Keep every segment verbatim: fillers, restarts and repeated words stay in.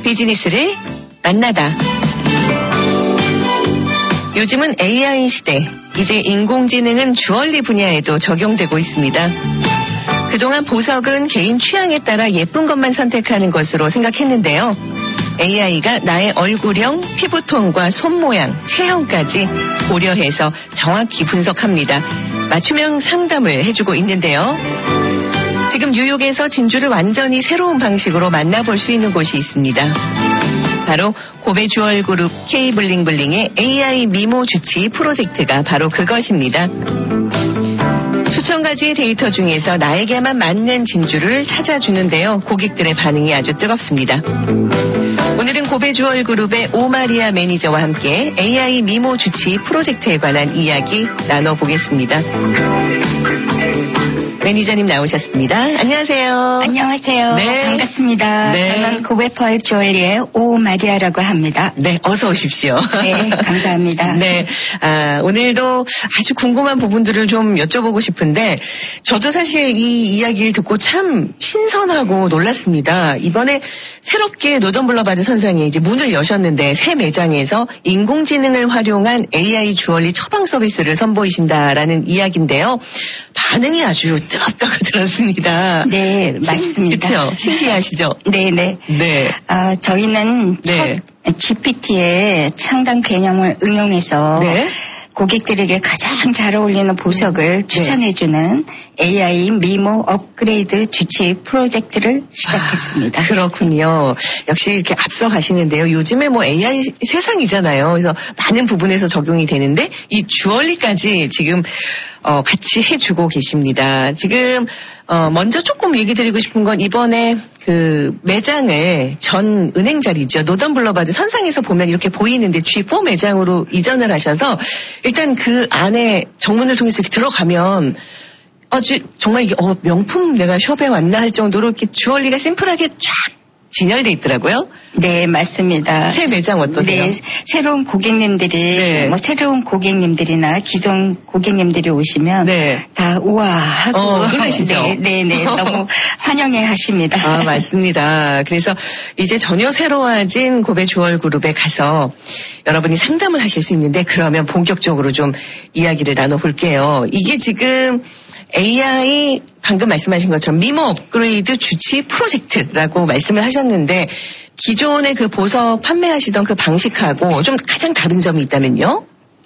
비즈니스를 만나다. 요즘은 에이아이 시대, 이제 인공지능은 주얼리 분야에도 적용되고 있습니다. 그동안 보석은 개인 취향에 따라 예쁜 것만 선택하는 것으로 생각했는데요. 에이아이가 나의 얼굴형, 피부톤과 손모양, 체형까지 고려해서 정확히 분석합니다. 맞춤형 상담을 해주고 있는데요. 지금 뉴욕에서 진주를 완전히 새로운 방식으로 만나볼 수 있는 곳이 있습니다. 바로 고베 주얼그룹 K블링블링의 에이아이 미모 주치 프로젝트가 바로 그것입니다. 수천 가지의 데이터 중에서 나에게만 맞는 진주를 찾아주는데요. 고객들의 반응이 아주 뜨겁습니다. 오늘은 고베 주얼그룹의 오마리아 매니저와 함께 에이아이 미모 주치 프로젝트에 관한 이야기 나눠보겠습니다. 매니저님 나오셨습니다. 안녕하세요. 안녕하세요. 네. 반갑습니다. 네. 저는 고베 주얼리의 오마리아라고 합니다. 네, 어서 오십시오. 네, 감사합니다. 네, 아, 오늘도 아주 궁금한 부분들을 좀 여쭤보고 싶은데 저도 사실 이 이야기를 듣고 참 신선하고 놀랐습니다. 이번에 새롭게 노던블러바드 선상에 이제 문을 여셨는데 새 매장에서 인공지능을 활용한 에이아이 주얼리 처방 서비스를 선보이신다라는 이야기인데요. 반응이 아주 뜨겁다고 들었습니다. 네, 신, 맞습니다. 그렇죠? 신기하시죠? 네네. 네. 아, 저희는 네. 첫 지피티의 창단 개념을 응용해서 네. 고객들에게 가장 잘 어울리는 보석을 추천해주는 네. 에이아이 미모 업그레이드 주치 프로젝트를 시작했습니다. 아, 그렇군요. 역시 이렇게 앞서가시는데요. 요즘에 뭐 에이아이 세상이잖아요. 그래서 많은 부분에서 적용이 되는데 이 주얼리까지 지금 어, 같이 해주고 계십니다. 지금 어, 먼저 조금 얘기 드리고 싶은 건 이번에 그 매장을 전 은행 자리죠. 노던블러바드 선상에서 보면 이렇게 보이는데 지 사 매장으로 이전을 하셔서 일단 그 안에 정문을 통해서 이렇게 들어가면 아주 정말 이게 어, 명품 내가 숍에 왔나 할 정도로 이렇게 주얼리가 심플하게 쫙 진열돼 있더라고요. 네, 맞습니다. 새 매장 어떠세요? 네, 새로운 고객님들이 네. 뭐 새로운 고객님들이나 기존 고객님들이 오시면 네. 다 우와 하고 어, 놀라시죠? 네, 네, 네. 너무 환영해 하십니다. 아, 맞습니다. 그래서 이제 전혀 새로워진 고베 주얼그룹에 가서 여러분이 상담을 하실 수 있는데 그러면 본격적으로 좀 이야기를 나눠볼게요. 이게 지금 에이아이 방금 말씀하신 것처럼 미모 업그레이드 주치 프로젝트라고 말씀을 하셨는데 기존의 그 보석 판매하시던 그 방식하고 좀 가장 다른 점이 있다면요?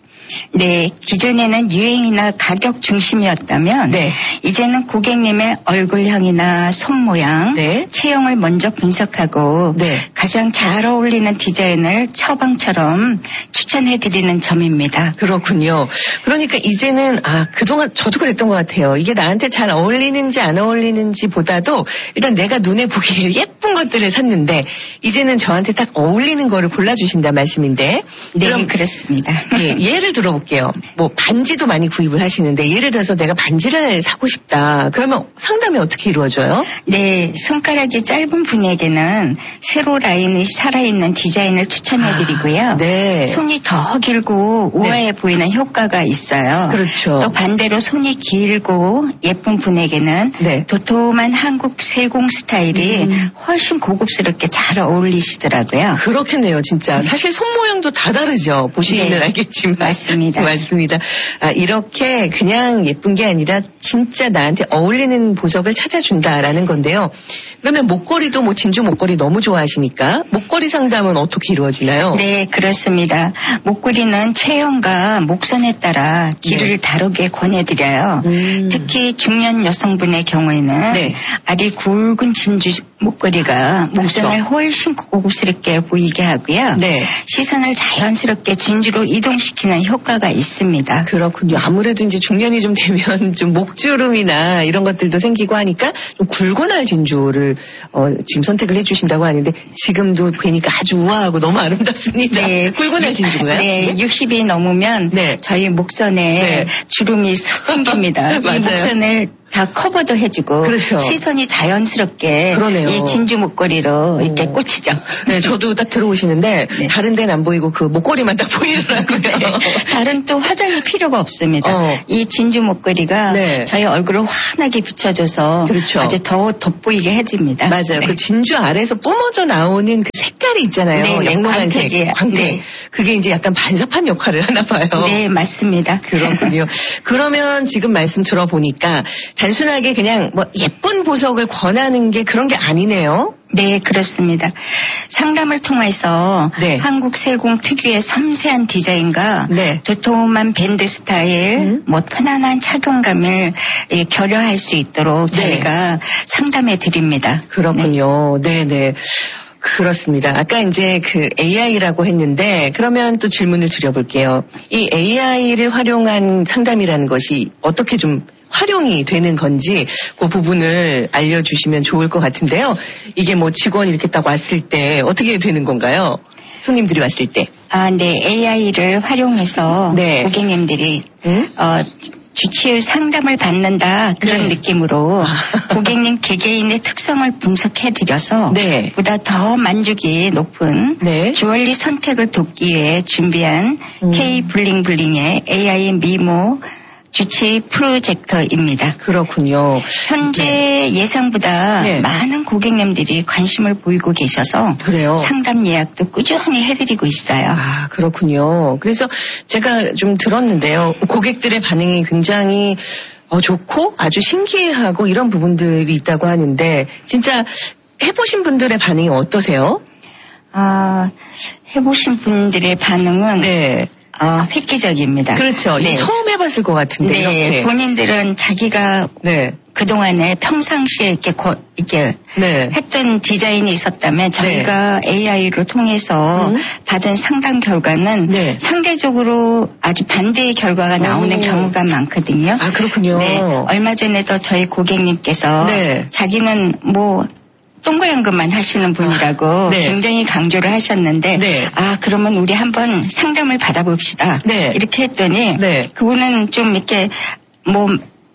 네, 기존에는 유행이나 가격 중심이었다면 네. 이제는 고객님의 얼굴형이나 손모양, 네. 체형을 먼저 분석하고 네. 가장 잘 어울리는 디자인을 처방처럼 추천해드리는 점입니다. 그렇군요. 그러니까 이제는 아 그동안 저도 그랬던 것 같아요. 이게 나한테 잘 어울리는지 안 어울리는지 보다도 일단 내가 눈에 보기에 예쁜 것들을 샀는데 이제는 저한테 딱 어울리는 거를 골라주신다 말씀인데 네, 그럼, 그렇습니다. 예, 예를 들어볼게요. 뭐 반지도 많이 구입을 하시는데 예를 들어서 내가 반지를 사고 싶다. 그러면 상담이 어떻게 이루어져요? 네, 손가락이 짧은 분에게는 세로 라인이 살아있는 디자인을 추천해드리고요. 아, 네. 손이 더 길고 우아해 네. 보이는 효과가 있어요. 그렇죠. 또 반대로 손이 길고 예쁜 분에게는 네. 도톰한 한국 세공 스타일이 음. 훨씬 고급스럽게 잘 어울리시더라고요. 그렇겠네요, 진짜. 네. 사실 손 모양도 다 다르죠. 보시면 네. 알겠지만. 맞습니다. 맞습니다. 아, 이렇게 그냥 예쁜 게 아니라 진짜 나한테 어울리는 보석을 찾아준다라는 건데요. 그러면 목걸이도 뭐 진주 목걸이 너무 좋아하시니까 목걸이 상담은 어떻게 이루어지나요? 네, 그렇습니다. 목걸이는 체형과 목선에 따라 길을 네. 다르게 권해드려요. 음. 특히 중년 여성분의 경우에는 네. 알이 굵은 진주 목걸이가 목선을 그렇죠. 훨씬 고급스럽게 보이게 하고요. 네. 시선을 자연스럽게 진주로 이동시키는 효과가 있습니다. 그렇군요. 아무래도 이제 중년이 좀 되면 좀 목주름이나 이런 것들도 생기고 하니까 좀 굵은 알 진주를 어, 지금 선택을 해주신다고 하는데 지금도 뵈니까 아주 우아하고 너무 아름답습니다. 네. 굵은 알 진주인가요? 네. 네. 육십이 넘으면 네. 저희 목선에 네. 주름이 생깁니다. 이 목선을 다 커버도 해주고 그렇죠. 시선이 자연스럽게 그러네요. 이 진주 목걸이로 오. 이렇게 꽂히죠. 네, 저도 딱 들어오시는데 네. 다른 데는 안 보이고 그 목걸이만 딱 보이더라고요. 네. 다른 또 화장이 필요가 없습니다. 어. 이 진주 목걸이가 네. 저희 얼굴을 환하게 비춰줘서 그렇죠. 아주 더 돋보이게 해줍니다. 맞아요. 네. 그 진주 아래에서 뿜어져 나오는 그 색깔 색깔이 있잖아요. 네, 영롱한색, 광택. 네. 그게 이제 약간 반사판 역할을 하나 봐요. 네, 맞습니다. 그렇군요. 그러면 지금 말씀 들어보니까 단순하게 그냥 뭐 예쁜 보석을 권하는 게 그런 게 아니네요. 네, 그렇습니다. 상담을 통해서 네. 한국 세공 특유의 섬세한 디자인과 네. 도톰한 밴드 스타일, 음. 뭐 편안한 착용감을 예, 결여할 수 있도록 네. 저희가 상담해 드립니다. 그렇군요. 네, 네. 그렇습니다. 아까 이제 그 에이아이라고 했는데 그러면 또 질문을 드려볼게요. 이 에이아이를 활용한 상담이라는 것이 어떻게 좀 활용이 되는 건지 그 부분을 알려주시면 좋을 것 같은데요. 이게 뭐 직원이 이렇게 딱 왔을 때 어떻게 되는 건가요? 손님들이 왔을 때. 아, 네. 에이아이를 활용해서 네. 고객님들이 응? 어, 주치의 상담을 받는다 그런 네. 느낌으로 고객님 개개인의 특성을 분석해드려서 네. 보다 더 만족이 높은 네. 주얼리 선택을 돕기 위해 준비한 음. K 블링블링의 에이아이 미모 주치 프로젝터입니다. 그렇군요. 현재 네. 예상보다 네. 많은 고객님들이 관심을 보이고 계셔서 그래요. 상담 예약도 꾸준히 해드리고 있어요. 아, 그렇군요. 그래서 제가 좀 들었는데요. 고객들의 반응이 굉장히 어, 좋고 아주 신기해하고 이런 부분들이 있다고 하는데 진짜 해보신 분들의 반응이 어떠세요? 아, 해보신 분들의 반응은 네. 어, 획기적입니다. 그렇죠. 네. 처음 해봤을 것 같은데 네, 이렇게. 본인들은 자기가 네. 그동안에 평상시에 이렇게, 고, 이렇게 네. 했던 디자인이 있었다면 저희가 네. 에이아이를 통해서 음. 받은 상담 결과는 네. 상대적으로 아주 반대의 결과가 나오는 오. 경우가 많거든요. 아, 그렇군요. 네, 얼마 전에도 저희 고객님께서 네. 자기는 뭐 동그란 것만 하시는 분이라고 아, 네. 굉장히 강조를 하셨는데 네. 아 그러면 우리 한번 상담을 받아봅시다. 네. 이렇게 했더니 네. 그분은 좀 이렇게 뭐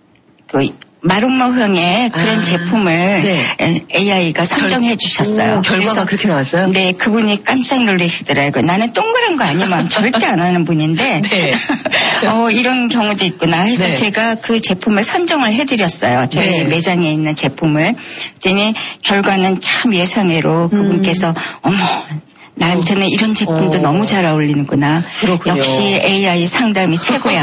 그 마름모형의 그런 아, 제품을 네. 에이아이가 선정해 결, 주셨어요. 오, 결과가 그렇게 나왔어요? 네, 그분이 깜짝 놀라시더라고요. 나는 동그란 거 아니면 절대 안 하는 분인데 네. 어, 이런 경우도 있구나 해서 네. 제가 그 제품을 선정을 해드렸어요. 저희 네. 매장에 있는 제품을. 그랬더니 결과는 참 예상외로 그분께서 음. 어머 나한테는 이런 제품도 어. 너무 잘 어울리는구나. 그렇군요. 역시 에이아이 상담이 최고야.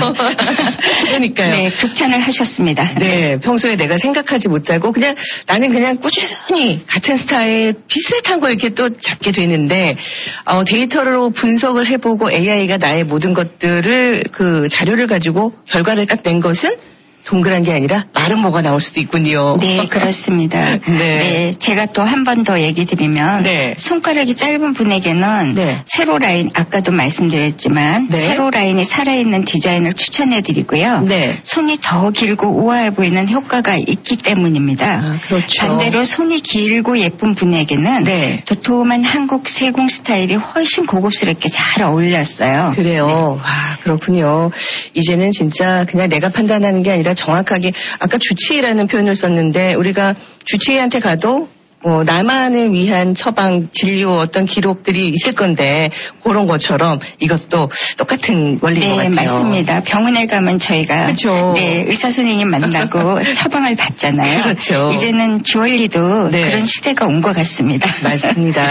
그러니까요. 네, 극찬을 하셨습니다. 네, 평소에 내가 생각하지 못하고 그냥 나는 그냥 꾸준히 같은 스타일 비슷한 걸 이렇게 또 잡게 되는데 어, 데이터로 분석을 해보고 에이아이가 나의 모든 것들을 그 자료를 가지고 결과를 딱 낸 것은 동그란 게 아니라 마른 뭐가 나올 수도 있군요. 네, 그렇습니다. 네. 네, 제가 또 한 번 더 얘기 드리면 네. 손가락이 짧은 분에게는 네. 세로 라인, 아까도 말씀드렸지만 네. 세로 라인이 살아있는 디자인을 추천해 드리고요. 네. 손이 더 길고 우아해 보이는 효과가 있기 때문입니다. 아, 그렇죠. 반대로 손이 길고 예쁜 분에게는 네. 도톰한 한국 세공 스타일이 훨씬 고급스럽게 잘 어울렸어요. 그래요. 네. 아, 그렇군요. 이제는 진짜 그냥 내가 판단하는 게 아니라 정확하게 아까 주치의라는 표현을 썼는데 우리가 주치의한테 가도 어, 나만을 위한 처방 진료 어떤 기록들이 있을 건데 그런 것처럼 이것도 똑같은 원리인 네, 것 같아요. 네, 맞습니다. 병원에 가면 저희가 그렇죠. 네, 의사 선생님 만나고 처방을 받잖아요. 그렇죠. 이제는 주얼리도 네. 그런 시대가 온 것 같습니다. 맞습니다.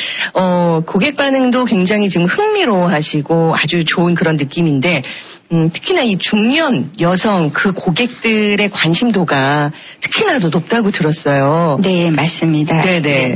어, 고객 반응도 굉장히 지금 흥미로워하시고 아주 좋은 그런 느낌인데 음, 특히나 이 중년 여성 그 고객들의 관심도가 특히나 더 높다고 들었어요. 네, 맞습니다. 네네. 네.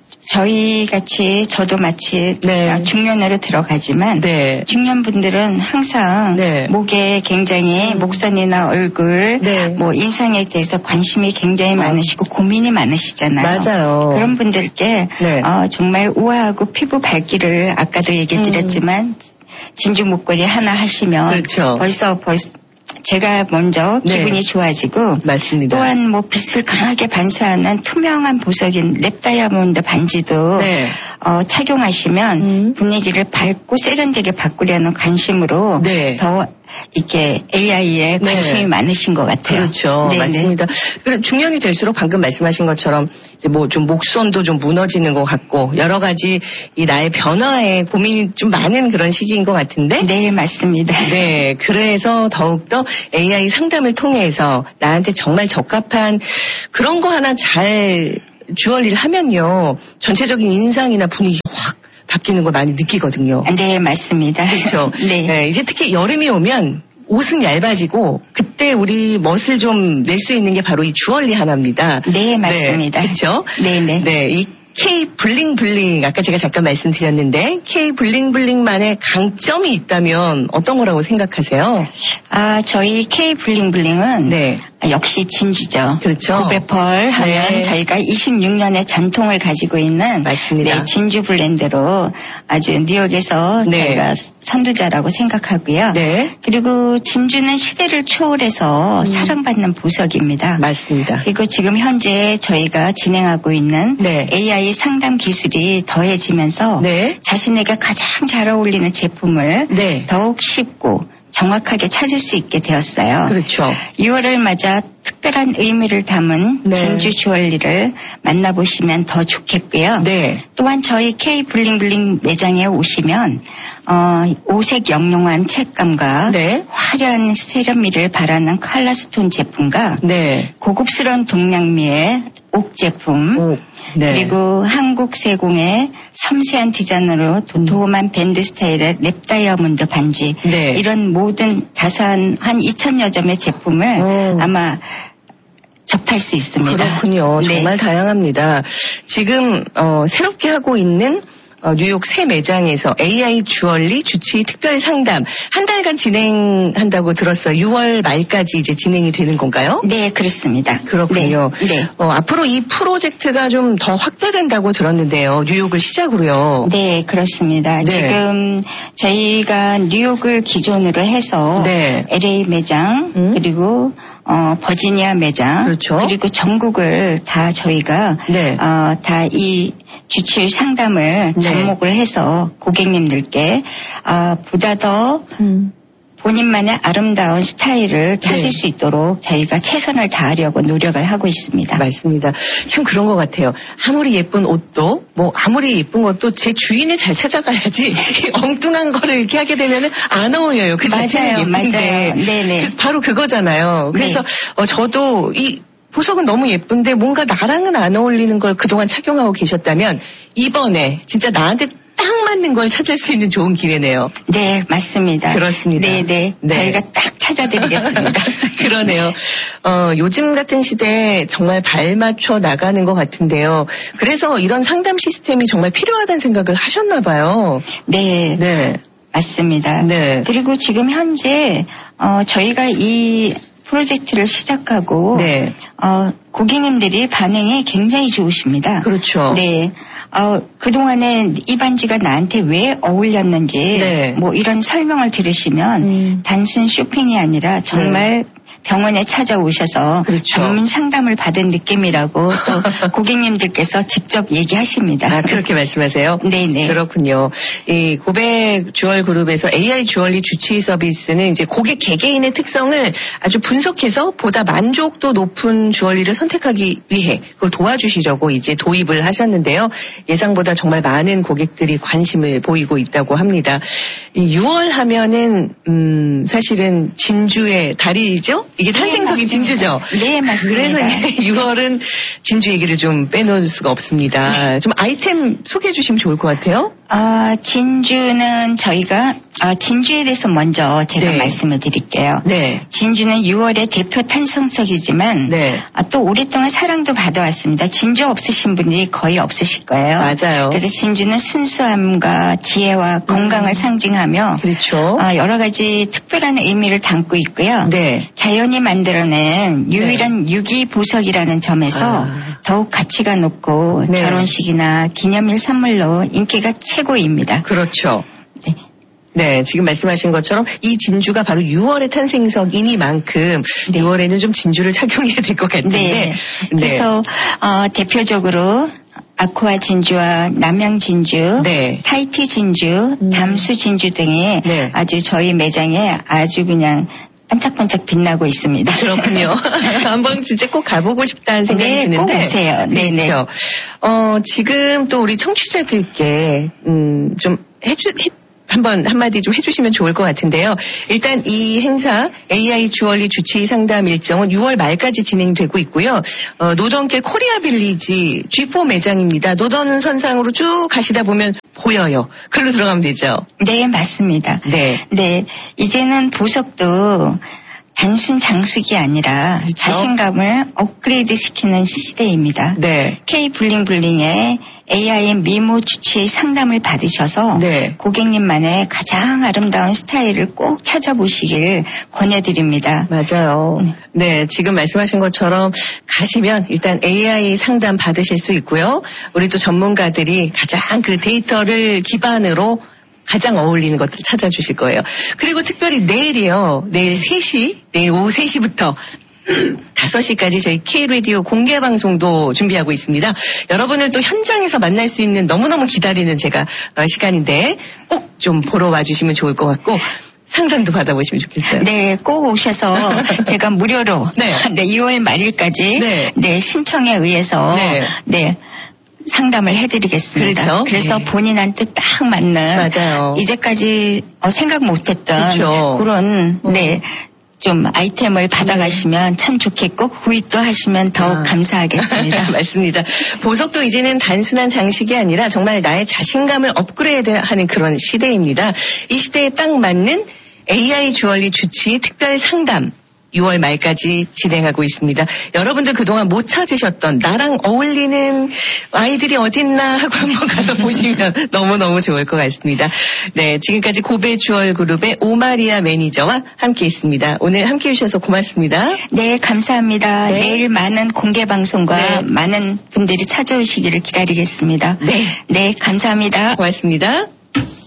저희 같이 저도 마치 네. 중년으로 들어가지만 네. 중년분들은 항상 네. 목에 굉장히 음. 목선이나 얼굴, 네. 뭐 인상에 대해서 관심이 굉장히 많으시고 고민이 많으시잖아요. 맞아요. 그런 분들께 네. 어, 정말 우아하고 피부 밝기를 아까도 얘기드렸지만 음. 진주 목걸이 하나 하시면 그렇죠. 벌써 벌써 제가 먼저 기분이 네. 좋아지고 맞습니다. 또한 뭐 빛을 강하게 반사하는 투명한 보석인 랩 다이아몬드 반지도 네. 어, 착용하시면 음. 분위기를 밝고 세련되게 바꾸려는 관심으로 네. 더 이렇게 에이아이에 관심이 네. 많으신 것 같아요. 그렇죠. 네네. 맞습니다. 중년이 될수록 방금 말씀하신 것처럼 이제 뭐 좀 목선도 좀 무너지는 것 같고 여러 가지 이 나의 변화에 고민이 좀 많은 그런 시기인 것 같은데. 네, 맞습니다. 네, 그래서 더욱더 에이아이 상담을 통해서 나한테 정말 적합한 그런 거 하나 잘 주얼리를 하면요 전체적인 인상이나 분위기 확 바뀌는 걸 많이 느끼거든요. 네, 맞습니다. 그렇죠. 네. 네, 이제 특히 여름이 오면 옷은 얇아지고 그때 우리 멋을 좀 낼 수 있는 게 바로 이 주얼리 하나입니다. 네, 맞습니다. 네, 그렇죠. 네네. 네, 이 K 블링블링 아까 제가 잠깐 말씀드렸는데 K 블링블링만의 강점이 있다면 어떤 거라고 생각하세요? 아, 저희 K 블링블링은 네. 역시 진주죠. 그렇죠. 고베펄 하면 네. 저희가 이십육 년의 전통을 가지고 있는 맞습니다. 네, 진주 브랜드로 아주 뉴욕에서 네. 저희가 선두자라고 생각하고요. 네. 그리고 진주는 시대를 초월해서 음. 사랑받는 보석입니다. 맞습니다. 그리고 지금 현재 저희가 진행하고 있는 네. 에이아이 상담 기술이 더해지면서 네. 자신에게 가장 잘 어울리는 제품을 네. 더욱 쉽고 정확하게 찾을 수 있게 되었어요. 그렇죠. 유월을 맞아 특별한 의미를 담은 네. 진주 주얼리를 만나보시면 더 좋겠고요. 네. 또한 저희 K 블링블링 매장에 오시면 어, 오색 영롱한 색감과 네. 화려한 세련미를 바라는 컬러스톤 제품과 네. 고급스러운 동양미의 옥 제품 오, 네. 그리고 한국 세공의 섬세한 디자인으로 도톰한 밴드 스타일의 랩 다이아몬드 반지 네. 이런 모든 다산 한 이천여 점의 제품을 오. 아마 접할 수 있습니다. 그렇군요. 네. 정말 다양합니다. 지금 어, 새롭게 하고 있는 어, 뉴욕 새 매장에서 에이아이 주얼리 주치 특별 상담 한 달간 진행한다고 들었어요. 유월 말까지 이제 진행이 되는 건가요? 네, 그렇습니다. 그렇군요. 네. 네. 어, 앞으로 이 프로젝트가 좀 더 확대된다고 들었는데요. 뉴욕을 시작으로요. 네, 그렇습니다. 네. 지금 저희가 뉴욕을 기존으로 해서 네. 엘에이 매장 음? 그리고 어, 버지니아 매장 그렇죠. 그리고 전국을 다 저희가 네. 어, 다 이 주치의 상담을 네. 접목을 해서 고객님들께 어, 보다 더 음. 본인만의 아름다운 스타일을 찾을 네. 수 있도록 저희가 최선을 다하려고 노력을 하고 있습니다. 맞습니다. 참 그런 것 같아요. 아무리 예쁜 옷도 뭐 아무리 예쁜 것도 제 주인을 잘 찾아가야지 엉뚱한 거를 이렇게 하게 되면 안 어울려요. 그 자체는 예쁜데 맞아요. 네네. 그, 바로 그거잖아요. 그래서 네. 어, 저도 이 보석은 너무 예쁜데 뭔가 나랑은 안 어울리는 걸 그동안 착용하고 계셨다면 이번에 진짜 나한테 딱 맞는 걸 찾을 수 있는 좋은 기회네요. 네, 맞습니다. 그렇습니다. 네네. 네. 저희가 딱 찾아드리겠습니다. 그러네요. 어, 요즘 같은 시대에 정말 발맞춰 나가는 것 같은데요. 그래서 이런 상담 시스템이 정말 필요하다는 생각을 하셨나 봐요. 네. 네. 맞습니다. 네. 그리고 지금 현재 어, 저희가 이 프로젝트를 시작하고 네. 어, 고객님들이 반응이 굉장히 좋으십니다. 그렇죠. 네. 어, 그동안에 이 반지가 나한테 왜 어울렸는지 네. 뭐 이런 설명을 들으시면 음. 단순 쇼핑이 아니라 정말 네. 병원에 찾아오셔서 그렇죠. 전문 상담을 받은 느낌이라고 또 고객님들께서 직접 얘기하십니다. 아, 그렇게 말씀하세요? 네네. 그렇군요. 이 고백 주얼 그룹에서 에이아이 주얼리 주치 서비스는 이제 고객 개개인의 특성을 아주 분석해서 보다 만족도 높은 주얼리를 선택하기 위해 그걸 도와주시려고 이제 도입을 하셨는데요. 예상보다 정말 많은 고객들이 관심을 보이고 있다고 합니다. 이 유월 하면은 음, 사실은 진주의 달이죠? 이게 탄생석이 네, 진주죠? 네, 맞습니다. 그래서 유월은 진주 얘기를 좀 빼놓을 수가 없습니다. 좀 아이템 소개해 주시면 좋을 것 같아요. 아, 진주는 저희가 아, 진주에 대해서 먼저 제가 네. 말씀을 드릴게요. 네. 진주는 유월의 대표 탄생석이지만 네. 아, 또 오랫동안 사랑도 받아왔습니다. 진주 없으신 분이 거의 없으실 거예요. 맞아요. 그래서 진주는 순수함과 지혜와 건강을 음. 상징하며 그렇죠. 아, 여러 가지 특별한 의미를 담고 있고요. 네. 자연이 만들어낸 유일한 네. 유기 보석이라는 점에서 아. 더욱 가치가 높고 네. 결혼식이나 기념일 선물로 인기가 최고입니다. 그렇죠. 네. 네, 지금 말씀하신 것처럼 이 진주가 바로 유월의 탄생석이니만큼 네. 유월에는 좀 진주를 착용해야 될 것 같은데. 네. 네. 그래서 어, 대표적으로 아쿠아 진주와 남양 진주, 네. 타이티 진주, 음. 담수 진주 등이 네. 아주 저희 매장에 아주 그냥 반짝반짝 빛나고 있습니다. 그렇군요. 한번 진짜 꼭 가보고 싶다는 생각이 네, 드는데. 꼭 오세요. 네네. 그렇죠. 어, 지금 또 우리 청취자들께 음, 좀 해주 해, 한번 한마디 좀 해주시면 좋을 것 같은데요. 일단 이 행사 에이아이 주얼리 주치 상담 일정은 유월 말까지 진행되고 있고요. 어, 노던길 코리아 빌리지 지 사 매장입니다. 노던 선상으로 쭉 가시다 보면 보여요. 글로 들어가면 되죠. 네, 맞습니다. 네. 네, 이제는 보석도 단순 장식이 아니라 그렇죠? 자신감을 업그레이드 시키는 시대입니다. 네. K블링블링의 에이아이 미모 주치 상담을 받으셔서 네. 고객님만의 가장 아름다운 스타일을 꼭 찾아보시길 권해드립니다. 맞아요. 네. 네, 지금 말씀하신 것처럼 가시면 일단 에이아이 상담 받으실 수 있고요. 우리 또 전문가들이 가장 그 데이터를 기반으로 가장 어울리는 것들을 찾아주실 거예요. 그리고 특별히 내일이요. 내일 세 시, 내일 오후 세 시부터 다섯 시까지 저희 K-라디오 공개 방송도 준비하고 있습니다. 여러분을 또 현장에서 만날 수 있는 너무너무 기다리는 제가 시간인데 꼭 좀 보러 와주시면 좋을 것 같고 상담도 받아보시면 좋겠어요. 네, 꼭 오셔서 제가 무료로 네. 네, 이월 말일까지 네. 네, 신청에 의해서 네. 네. 상담을 해드리겠습니다. 그렇죠? 그래서 네. 본인한테 딱 맞는 맞아요. 이제까지 생각 못했던 그렇죠. 그런 음. 네. 좀 아이템을 받아가시면 참 좋겠고 구입도 하시면 더욱 아. 감사하겠습니다. 맞습니다. 보석도 이제는 단순한 장식이 아니라 정말 나의 자신감을 업그레이드하는 그런 시대입니다. 이 시대에 딱 맞는 에이아이 주얼리 주치 특별 상담 유월 말까지 진행하고 있습니다. 여러분들 그동안 못 찾으셨던 나랑 어울리는 아이들이 어딨나 하고 한번 가서 보시면 너무너무 좋을 것 같습니다. 네, 지금까지 고베 주얼 그룹의 오마리아 매니저와 함께 있습니다. 오늘 함께 해주셔서 고맙습니다. 네, 감사합니다. 네. 내일 많은 공개 방송과 네. 많은 분들이 찾아오시기를 기다리겠습니다. 네, 네, 감사합니다. 고맙습니다.